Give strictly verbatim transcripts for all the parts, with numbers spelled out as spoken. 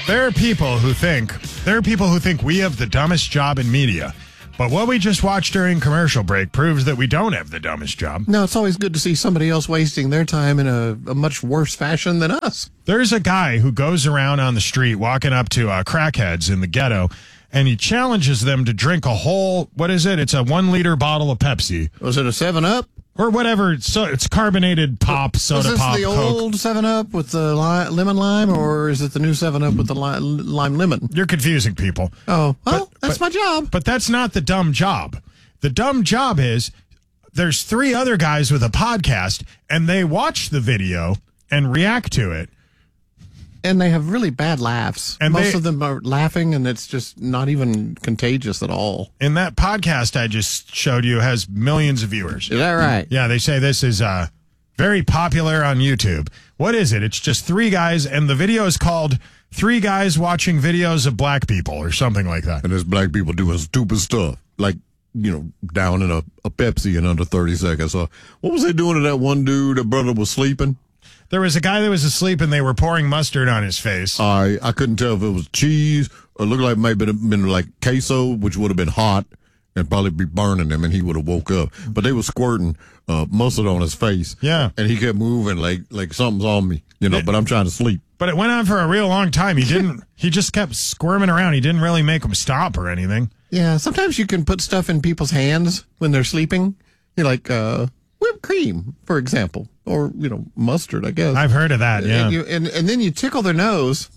There are people who think, there are people who think we have the dumbest job in media. But what we just watched during commercial break proves that we don't have the dumbest job. No, it's always good to see somebody else wasting their time in a, a much worse fashion than us. There's a guy who goes around on the street walking up to uh, crackheads in the ghetto, and he challenges them to drink a whole, what is it? It's a one-liter bottle of Pepsi. Was it a seven up? Or whatever. So it's carbonated pop, soda pop, Is this the Coke. old seven up with the li- lemon lime, or is it the new seven up with the li- lime lemon? You're confusing people. Oh, well, But- that's but- my job. But that's not the dumb job. The dumb job is there's three other guys with a podcast, and they watch the video and react to it. And they have really bad laughs. And Most they- of them are laughing, and it's just not even contagious at all. And that podcast I just showed you has millions of viewers. Is that right? Yeah, they say this is uh, very popular on YouTube. What is it? It's just three guys, and the video is called Three Guys Watching Videos of Black People or something like that. And there's black people doing stupid stuff, like, you know, down in a, a Pepsi in under thirty seconds. So what was they doing to that one dude? That brother was sleeping. There was a guy that was asleep, and they were pouring mustard on his face. I I couldn't tell if it was cheese or it looked like it might have been like queso, which would have been hot and probably be burning him, and he would have woke up. But they were squirting uh, mustard on his face. Yeah. And he kept moving like like something's on me, you know, Yeah. but I'm trying to sleep. But it went on for a real long time. He didn't. He just kept squirming around. He didn't really make them stop or anything. Yeah, sometimes you can put stuff in people's hands when they're sleeping. You like uh, whipped cream, for example, or, you know, mustard, I guess. I've heard of that. Yeah. And, you, and, and then you tickle their nose,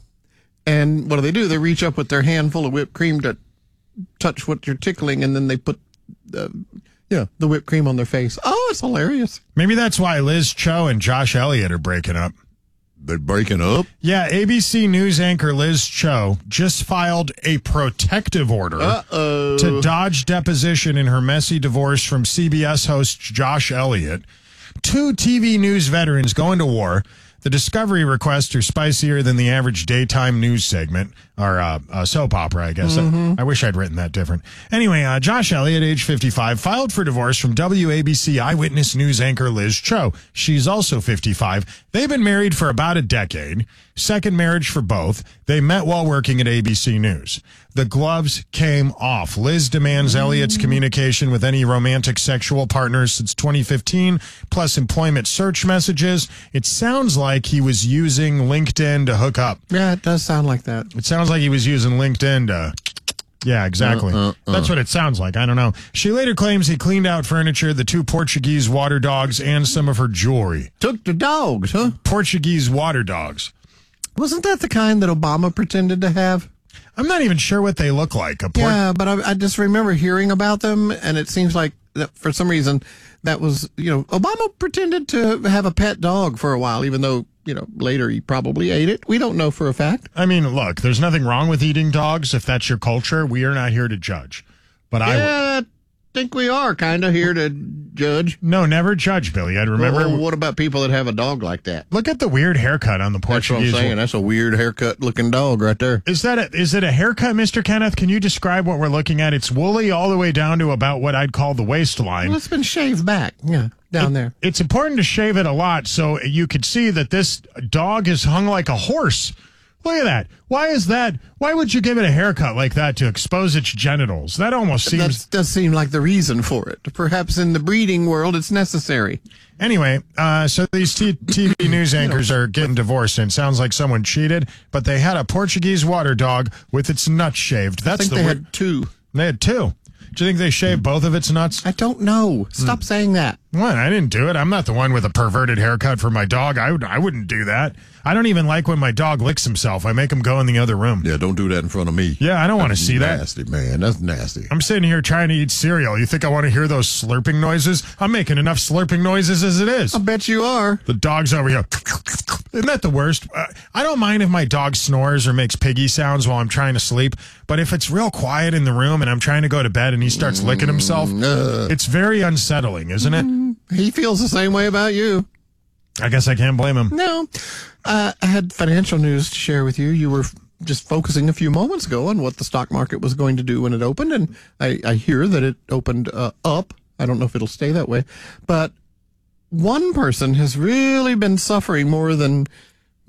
and what do they do? They reach up with their hand full of whipped cream to touch what you're tickling, and then they put uh, you know, the whipped cream on their face. Oh, it's hilarious. Maybe that's why Liz Cho and Josh Elliott are breaking up. They're breaking up? Yeah, A B C News anchor Liz Cho just filed a protective order Uh-oh. to dodge deposition in her messy divorce from C B S host Josh Elliott. Two T V news veterans going to war. The discovery requests are spicier than the average daytime news segment, or uh, uh, soap opera, I guess. Mm-hmm. I, I wish I'd written that different. Anyway, uh, Josh Elliott, age fifty-five, filed for divorce from W A B C Eyewitness News anchor Liz Cho. She's also fifty-five. They've been married for about a decade. Second marriage for both. They met while working at A B C News. The gloves came off. Liz demands Elliott's communication with any romantic sexual partners since twenty fifteen, plus employment search messages. It sounds like he was using LinkedIn to hook up. Yeah, it does sound like that. It sounds like he was using LinkedIn to... Yeah, exactly. Uh, uh, uh. That's what it sounds like. I don't know. She later claims he cleaned out furniture, the two Portuguese water dogs, and some of her jewelry. Took the dogs, huh? Portuguese water dogs. Wasn't that the kind that Obama pretended to have? I'm not even sure what they look like. A Port- Yeah, but I, I just remember hearing about them, and it seems like that for some reason that was, you know, Obama pretended to have a pet dog for a while, even though, you know, later he probably ate it. We don't know for a fact. I mean, look, there's nothing wrong with eating dogs if that's your culture. We are not here to judge. But I Yeah, I think we are kind of here to judge. no, never judge, Billy. I'd remember. Well, what about people that have a dog like that? Look at the weird haircut on the That's what I'm Portuguese. saying. That's a weird haircut looking dog right there. Is that a, is it a haircut, Mister Kenneth? Can you describe what we're looking at? It's woolly all the way down to about what I'd call the waistline. Well, it's been shaved back. Yeah, down there. It's important to shave it a lot so you could see that this dog is hung like a horse. Look at that. Why is that? Why would you give it a haircut like that to expose its genitals? That almost seems... That does seem like the reason for it. Perhaps in the breeding world, it's necessary. Anyway, uh, so these t- TV news anchors are getting divorced, and it sounds like someone cheated, but they had a Portuguese water dog with its nuts shaved. That's I think the they weird- had two. They had two. Do you think they shaved both of its nuts? I don't know. Stop Hmm. saying that. What? I didn't do it. I'm not the one with a perverted haircut for my dog. I, would, I wouldn't do that. I don't even like when my dog licks himself. I make him go in the other room. Yeah, don't do that in front of me. Yeah, I don't want to see that. Nasty, man. That's nasty. I'm sitting here trying to eat cereal. You think I want to hear those slurping noises? I'm making enough slurping noises as it is. I bet you are. The dog's over here. Isn't that the worst? Uh, I don't mind if my dog snores or makes piggy sounds while I'm trying to sleep, but if it's real quiet in the room and I'm trying to go to bed and he starts licking himself, uh. it's very unsettling, isn't it? He feels the same way about you. I guess I can't blame him. No. Uh, I had financial news to share with you. You were f- just focusing a few moments ago on what the stock market was going to do when it opened, and I, I hear that it opened uh, up. I don't know if it'll stay that way, but one person has really been suffering more than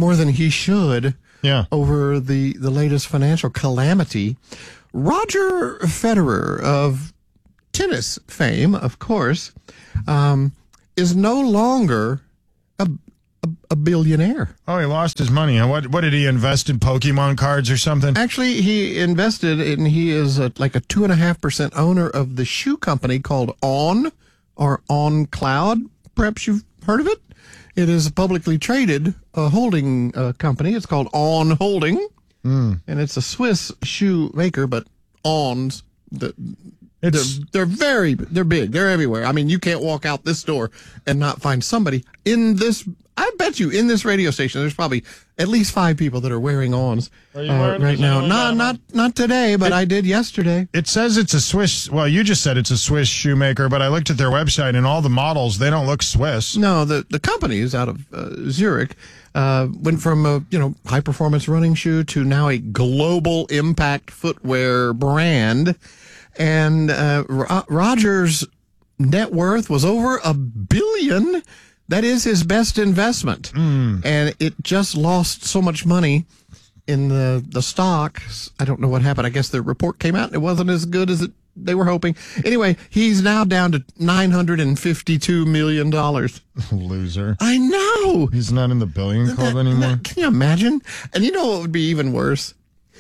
more than he should Yeah. over the, the latest financial calamity. Roger Federer of tennis fame, of course, um, is no longer a, a, a billionaire. Oh, he lost his money. What What did he invest in? Pokemon cards or something? Actually, he invested in, he is a, like a two and a half percent owner of the shoe company called On or On Cloud. Perhaps you've heard of it. It is a publicly traded uh, holding uh, company. It's called On Holding, mm. and it's a Swiss shoe maker, but On's, the, It's they're, they're very, they're big. They're everywhere. I mean, you can't walk out this door and not find somebody in this. I bet you in this radio station, there's probably at least five people that are wearing Ons Are you uh, wearing right now. these No, on? not not today, but It- I did yesterday. It says it's a Swiss. Well, you just said it's a Swiss shoemaker, but I looked at their website and all the models, they don't look Swiss. No, the the company is out of uh, Zurich. Uh, went from a you know high performance running shoe to now a global impact footwear brand, and uh, Ro- Roger's net worth was over a billion. That is his best investment, Mm. and it just lost so much money in the the stocks. I don't know what happened. I guess the report came out and it wasn't as good as it, they were hoping. Anyway, he's now down to nine hundred fifty-two million dollars. Loser. I know. He's not in the billion club That- anymore. that- can you imagine? And you know what would be even worse?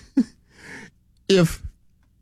If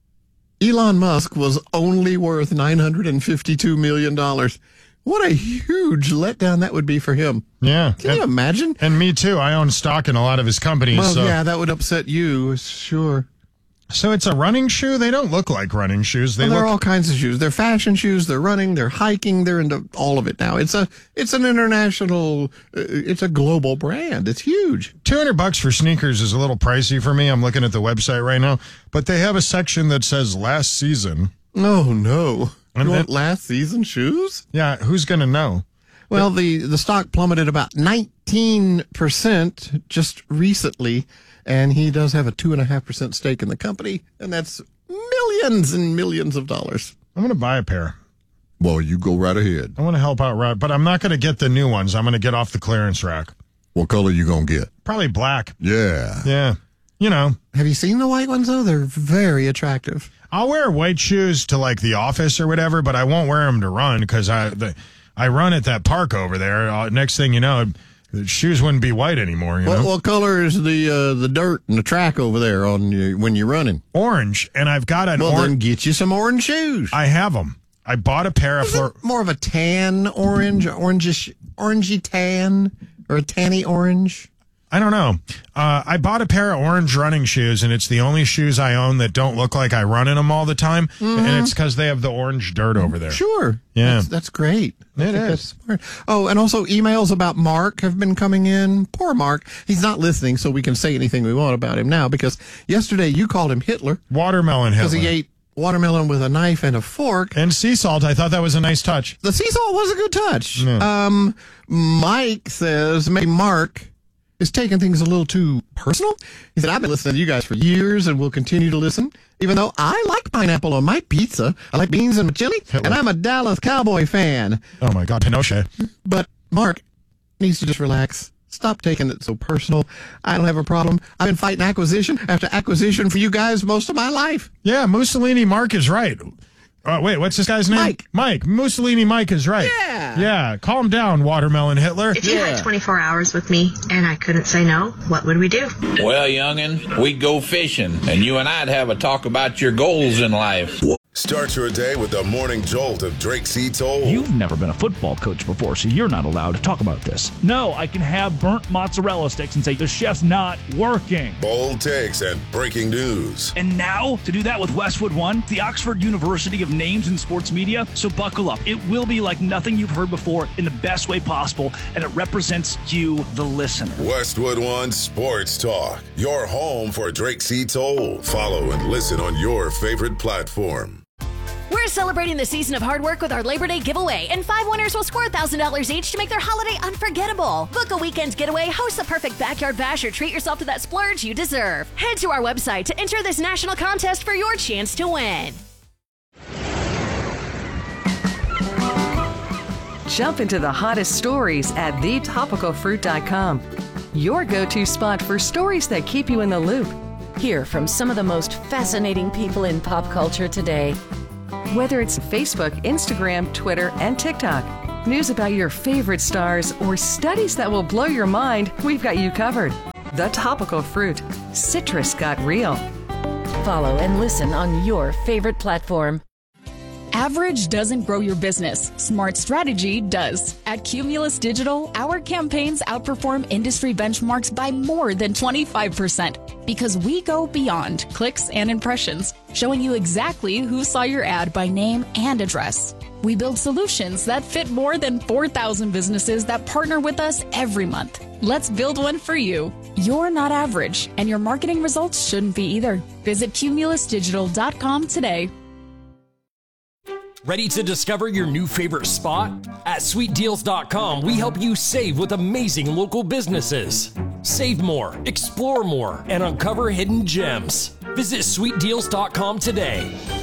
Elon Musk was only worth nine hundred fifty-two million dollars. What a huge letdown that would be for him. Yeah. Can you And, imagine? and me too. I own stock in a lot of his companies. Well, so. yeah, that would upset you, sure. So it's a running shoe? They don't look like running shoes. They Well, there look are all kinds of shoes. They're fashion shoes. They're running. They're hiking. They're into all of it now. It's a, it's an international, uh, it's a global brand. It's huge. two hundred bucks for sneakers is a little pricey for me. I'm looking at the website right now, but they have a section that says last season. Oh no! And You want then- last season shoes? Yeah, who's going to know? Well, the the stock plummeted about nineteen percent just recently, and he does have a two and a half percent stake in the company, and that's millions and millions of dollars. I'm going to buy a pair. Well, you go right ahead. I want to help out Rod, but I'm not going to get the new ones. I'm going to get off the clearance rack. What color you gonna get? Probably black. Yeah. Yeah. You know, Have you seen the white ones though? They're very attractive. I'll wear white shoes to like the office or whatever, but I won't wear them to run because I the, I run at that park over there. Uh, next thing you know, the shoes wouldn't be white anymore. You What, know, what color is the uh, the dirt and the track over there on you when you're running? orange, and I've got an Well, then orange. get you some orange shoes. I have them. I bought a pair of Is Flor- it more of a tan orange, orangish, orangey tan, or a tanny orange? I don't know. Uh, I bought a pair of orange running shoes, and it's the only shoes I own that don't look like I run in them all the time. Mm-hmm. And it's because they have the orange dirt over there. Sure. Yeah. That's, that's great. I It think is. That's smart. Oh, and also emails about Mark have been coming in. Poor Mark. He's not listening, so we can say anything we want about him now because yesterday you called him Hitler Watermelon because Hitler. he ate watermelon with a knife and a fork. And sea salt. I thought that was a nice touch. The sea salt was a good touch. Yeah. Um, Mike says maybe Mark is taking things a little too personal. He said, I've been listening to you guys for years and will continue to listen, even though I like pineapple on my pizza. I like beans in my chili, Hitler. and I'm a Dallas Cowboy fan. Oh, my God. Pinochet. But Mark needs to just relax. Stop taking it so personal. I don't have a problem. I've been fighting acquisition after acquisition for you guys most of my life. Yeah, Mussolini Mark is right. Uh, wait, what's this guy's name? Mike. Mike. Mussolini Mike is right. Yeah. Yeah. Calm down, Watermelon Hitler. If you Yeah. had twenty-four hours with me and I couldn't say no, what would we do? Well, youngin', we'd go fishing, and you and I'd have a talk about your goals in life. Start your day with the morning jolt of Drake C. Toll. You've never been a football coach before, so you're not allowed to talk about this. No, I can have burnt mozzarella sticks and say the chef's not working. Bold takes and breaking news. And now, to do that with Westwood One, the Oxford University of Names in Sports Media, so buckle up. It will be like nothing you've heard before in the best way possible, and it represents you, the listener. Westwood One Sports Talk. Your home for Drake C. Toll. Follow and listen on your favorite platform. We're celebrating the season of hard work with our Labor Day giveaway, and five winners will score one thousand dollars each to make their holiday unforgettable. Book a weekend getaway, host the perfect backyard bash, or treat yourself to that splurge you deserve. Head to our website to enter this national contest for your chance to win. Jump into the hottest stories at the topical fruit dot com. your go-to spot for stories that keep you in the loop. Hear from some of the most fascinating people in pop culture today. Whether it's Facebook, Instagram, Twitter, and TikTok, news about your favorite stars, or studies that will blow your mind, we've got you covered. The Topical Fruit. Citrus got real. Follow and listen on your favorite platform. Average doesn't grow your business. Smart strategy does. At Cumulus Digital, our campaigns outperform industry benchmarks by more than twenty-five percent because we go beyond clicks and impressions, showing you exactly who saw your ad by name and address. We build solutions that fit more than four thousand businesses that partner with us every month. Let's build one for you. You're not average, and your marketing results shouldn't be either. Visit cumulus digital dot com today. Ready to discover your new favorite spot? At sweet deals dot com, we help you save with amazing local businesses. Save more, explore more, and uncover hidden gems. Visit sweet deals dot com today.